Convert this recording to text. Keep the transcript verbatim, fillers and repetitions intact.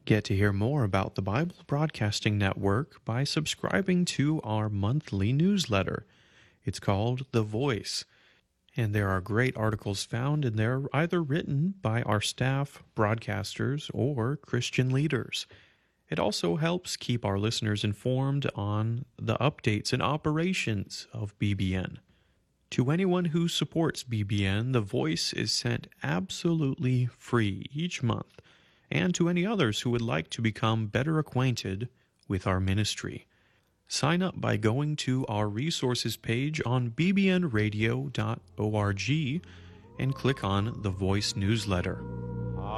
Get to hear more about the Bible Broadcasting Network by subscribing to our monthly newsletter. It's called The Voice, and there are great articles found in there either written by our staff, broadcasters, or Christian leaders. It also helps keep our listeners informed on the updates and operations of B B N. To anyone who supports B B N, The Voice is sent absolutely free each month, and to any others who would like to become better acquainted with our ministry. Sign up by going to our resources page on b b n radio dot org and click on the Voice newsletter.